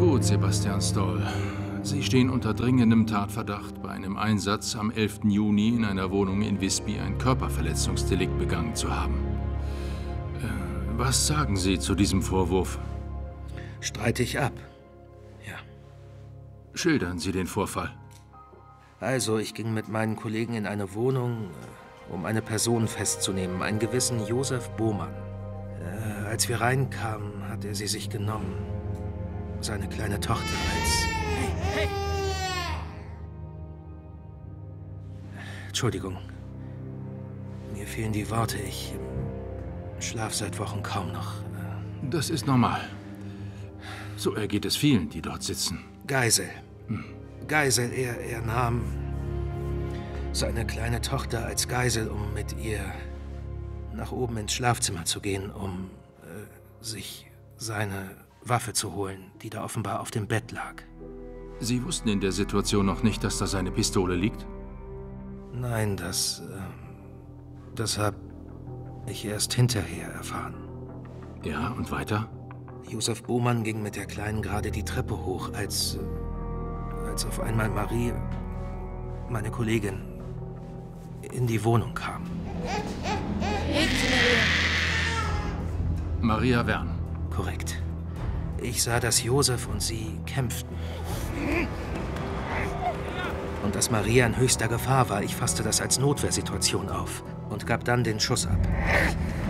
Gut, Sebastian Stoll. Sie stehen unter dringendem Tatverdacht, bei einem Einsatz am 11. Juni in einer Wohnung in Visby ein Körperverletzungsdelikt begangen zu haben. Was sagen Sie zu diesem Vorwurf? Streite ich ab. Ja. Schildern Sie den Vorfall. Also, ich ging mit meinen Kollegen in eine Wohnung, um eine Person festzunehmen, einen gewissen Josef Bohmann. Als wir reinkamen, hat er sie sich genommen. Seine kleine Tochter als... Hey! Entschuldigung. Mir fehlen die Worte. Ich schlaf seit Wochen kaum noch. Das ist normal. So ergeht es vielen, die dort sitzen. Geisel. Geisel, er nahm seine kleine Tochter als Geisel, um mit ihr nach oben ins Schlafzimmer zu gehen, um sich seine Waffe zu holen, die da offenbar auf dem Bett lag. Sie wussten in der Situation noch nicht, dass da seine Pistole liegt? Nein, das habe ich erst hinterher erfahren. Ja, und weiter? Josef Bohmann ging mit der Kleinen gerade die Treppe hoch, als auf einmal Marie, meine Kollegin, in die Wohnung kam. Maria Wern. Korrekt. Ich sah, dass Josef und sie kämpften. Und dass Maria in höchster Gefahr war. Ich fasste das als Notwehrsituation auf und gab dann den Schuss ab.